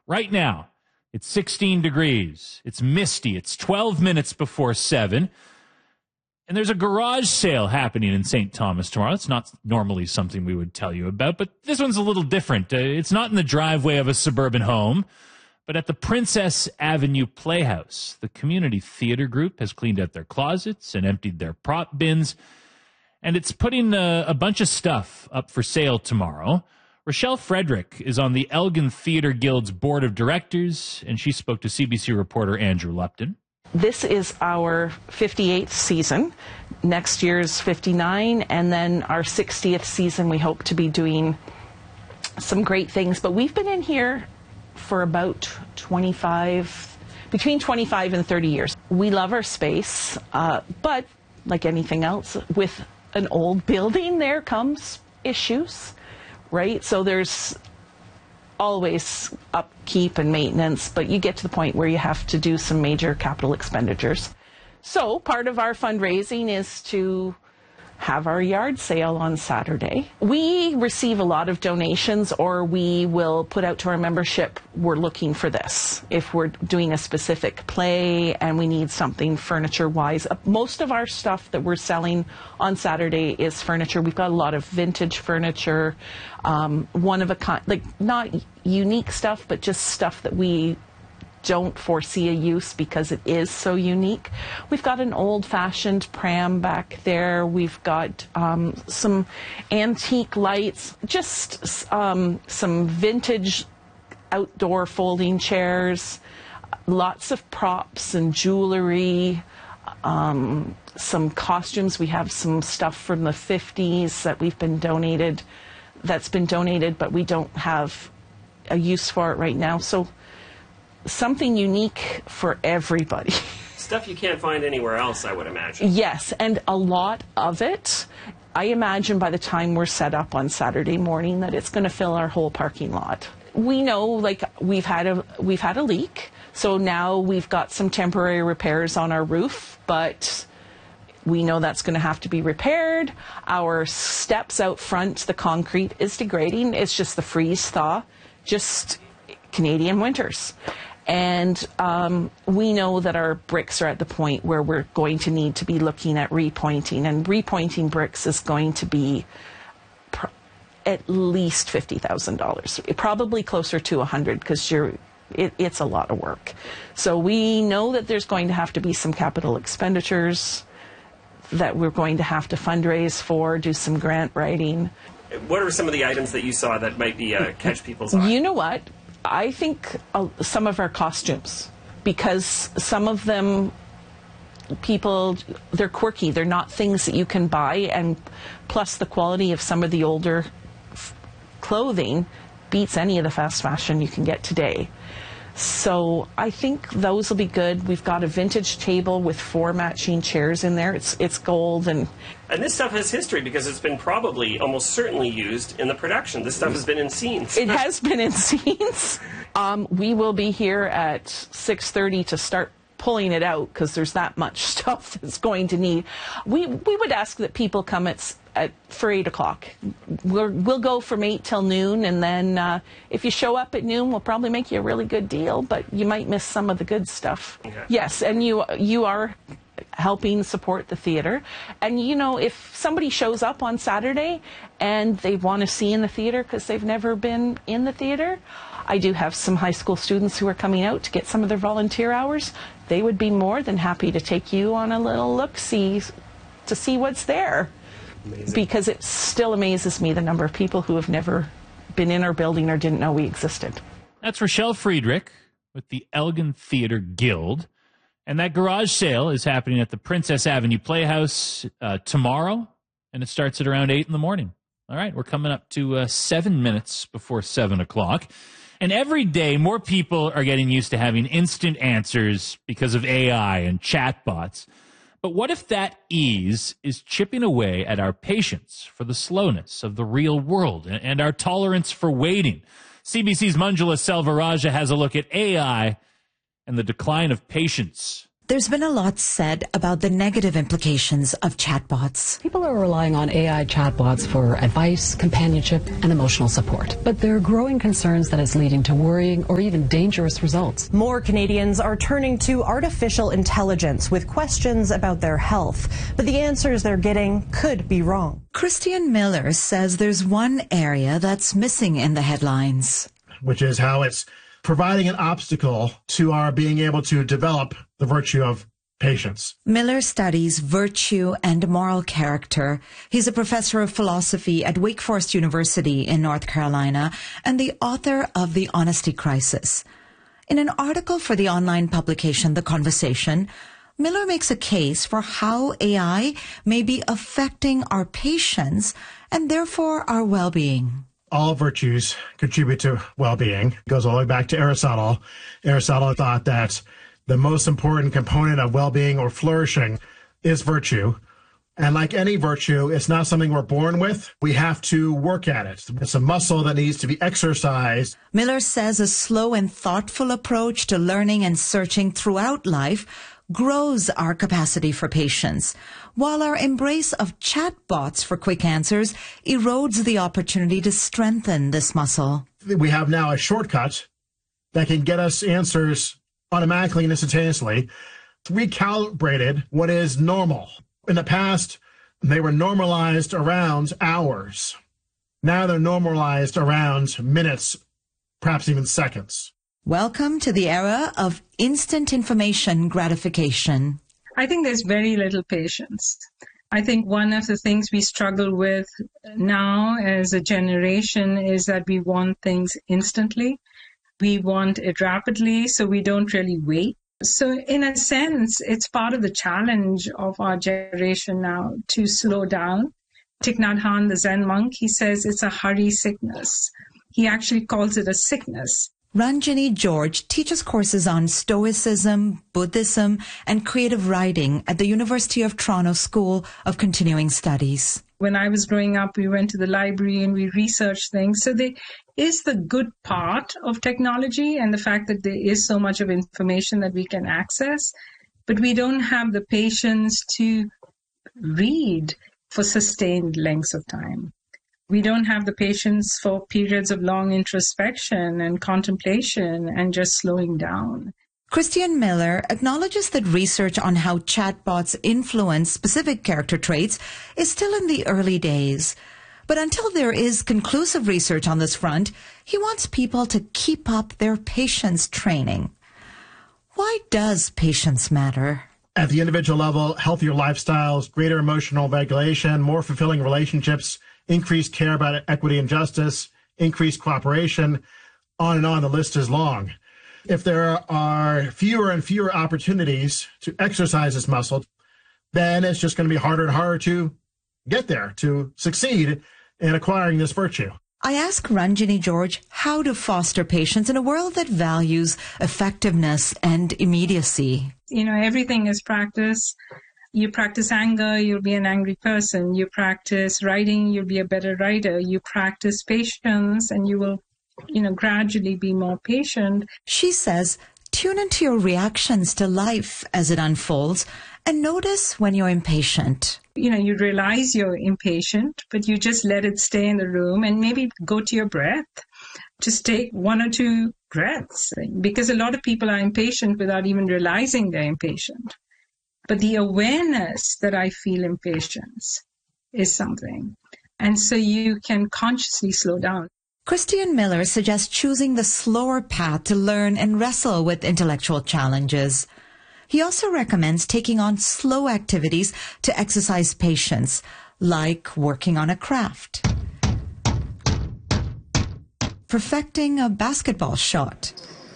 Right now, it's 16 degrees. It's misty. It's 12 minutes before 7. And there's a garage sale happening in St. Thomas tomorrow. It's not normally something we would tell you about, but this one's a little different. It's not in the driveway of a suburban home, but at the Princess Avenue Playhouse. The community theater group has cleaned out their closets and emptied their prop bins, and it's putting a bunch of stuff up for sale tomorrow. Rochelle Frederick is on the Elgin Theater Guild's board of directors, and she spoke to CBC reporter Andrew Lupton. This is our 58th season. Next year's 59, and then our 60th season we hope to be doing some great things. But we've been in here for about between 25 and 30 years. We love our space, but like anything else, with an old building there comes issues, right? So there's always upkeep and maintenance, but you get to the point where you have to do some major capital expenditures. So part of our fundraising is to have our yard sale on Saturday. We receive a lot of donations, or we will put out to our membership, we're looking for this. If we're doing a specific play and we need something furniture-wise. Most of our stuff that we're selling on Saturday is furniture. We've got a lot of vintage furniture, one of a kind, like not unique stuff, but just stuff that we don't foresee a use because it is so unique. We've got an old-fashioned pram back there. We've got some antique lights, just some vintage outdoor folding chairs, lots of props and jewelry, some costumes. We have some stuff from the 50s that's been donated, but we don't have a use for it right now. So something unique for everybody. Stuff you can't find anywhere else, I would imagine. Yes, and a lot of it, I imagine by the time we're set up on Saturday morning that it's going to fill our whole parking lot. We know, like, we've had a leak, so now we've got some temporary repairs on our roof, but we know that's going to have to be repaired. Our steps out front, the concrete is degrading. It's just the freeze-thaw, just Canadian winters. And we know that our bricks are at the point where we're going to need to be looking at repointing. And repointing bricks is going to be at least $50,000. Probably closer to $100,000 because it's a lot of work. So we know that there's going to have to be some capital expenditures that we're going to have to fundraise for, do some grant writing. What are some of the items that you saw that might be catch people's eye? You know what? I think some of our costumes, because some of them, they're quirky. They're not things that you can buy, and plus the quality of some of the older clothing beats any of the fast fashion you can get today. So I think those will be good. We've got a vintage table with 4 matching chairs in there. It's gold. And this stuff has history because it's been probably almost certainly used in the production. This stuff has been in scenes. It has been in scenes. We will be here at 6:30 to start pulling it out because there's that much stuff that's going to need. We would ask that people come for 8 o'clock. We'll go from 8 till noon, and then if you show up at noon, we'll probably make you a really good deal, but you might miss some of the good stuff. Okay. Yes, and you are helping support the theater. And, you know, if somebody shows up on Saturday and they want to see in the theater because they've never been in the theater, I do have some high school students who are coming out to get some of their volunteer hours. They would be more than happy to take you on a little look-see to see what's there. Amazing. Because it still amazes me the number of people who have never been in our building or didn't know we existed. That's Rochelle Friedrich with the Elgin Theater Guild. And that garage sale is happening at the Princess Avenue Playhouse tomorrow, and it starts at around 8 in the morning. All right, we're coming up to 7 minutes before 7 o'clock. And every day, more people are getting used to having instant answers because of AI and chatbots. But what if that ease is chipping away at our patience for the slowness of the real world and our tolerance for waiting? CBC's Manjula Selvarajah has a look at AI and the decline of patience. There's been a lot said about the negative implications of chatbots. People are relying on AI chatbots for advice, companionship, and emotional support. But there are growing concerns that it's leading to worrying or even dangerous results. More Canadians are turning to artificial intelligence with questions about their health. But the answers they're getting could be wrong. Christian Miller says there's one area that's missing in the headlines, which is how it's providing an obstacle to our being able to develop the virtue of patience. Miller studies virtue and moral character. He's a professor of philosophy at Wake Forest University in North Carolina and the author of The Honesty Crisis. In an article for the online publication The Conversation, Miller makes a case for how AI may be affecting our patience and therefore our well-being. All virtues contribute to well-being. It goes all the way back to Aristotle. Aristotle thought that the most important component of well-being or flourishing is virtue. And like any virtue, it's not something we're born with. We have to work at it. It's a muscle that needs to be exercised. Miller says a slow and thoughtful approach to learning and searching throughout life grows our capacity for patience, while our embrace of chatbots for quick answers erodes the opportunity to strengthen this muscle. We have now a shortcut that can get us answers automatically and instantaneously, recalibrated what is normal. In the past, they were normalized around hours. Now they're normalized around minutes, perhaps even seconds. Welcome to the era of instant information gratification. I think there's very little patience. I think one of the things we struggle with now as a generation is that we want things instantly. We want it rapidly, so we don't really wait. So in a sense, it's part of the challenge of our generation now to slow down. Thich Nhat Hanh, the Zen monk, he says it's a hurry sickness. He actually calls it a sickness. Ranjini George teaches courses on Stoicism, Buddhism, and creative writing at the University of Toronto School of Continuing Studies. When I was growing up, we went to the library and we researched things. So there is the good part of technology and the fact that there is so much of information that we can access, but we don't have the patience to read for sustained lengths of time. We don't have the patience for periods of long introspection and contemplation and just slowing down. Christian Miller acknowledges that research on how chatbots influence specific character traits is still in the early days. But until there is conclusive research on this front, he wants people to keep up their patience training. Why does patience matter? At the individual level, healthier lifestyles, greater emotional regulation, more fulfilling relationships, increased care about equity and justice, increased cooperation, on and on, the list is long. If there are fewer and fewer opportunities to exercise this muscle, then it's just going to be harder and harder to get there, to succeed in acquiring this virtue. I ask Ranjini George how to foster patience in a world that values effectiveness and immediacy. You know, everything is practice. You practice anger, you'll be an angry person. You practice writing, you'll be a better writer. You practice patience and you will, gradually be more patient. She says, tune into your reactions to life as it unfolds and notice when you're impatient. You realize you're impatient, but you just let it stay in the room and maybe go to your breath. Just take 1 or 2 breaths, because a lot of people are impatient without even realizing they're impatient. But the awareness that I feel impatience is something. And so you can consciously slow down. Christian Miller suggests choosing the slower path to learn and wrestle with intellectual challenges. He also recommends taking on slow activities to exercise patience, like working on a craft, perfecting a basketball shot,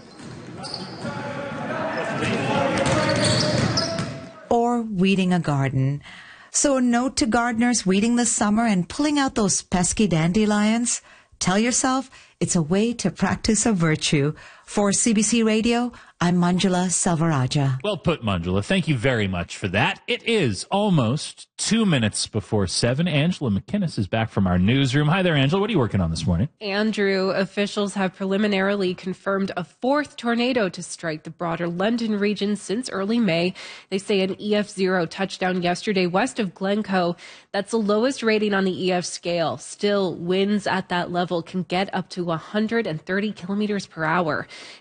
or weeding a garden. So a note to gardeners weeding this summer and pulling out those pesky dandelions: tell yourself It's a way to practice a virtue. For CBC Radio, I'm Manjula Selvarajah. Well put, Manjula. Thank you very much for that. It is almost 2 minutes before 7. Angela McInnes is back from our newsroom. Hi there, Angela. What are you working on this morning? Andrew, officials have preliminarily confirmed a fourth tornado to strike the broader London region since early May. They say an EF0 touched down yesterday west of Glencoe. That's the lowest rating on the EF scale. Still, winds at that level can get up to 130 kilometers per hour.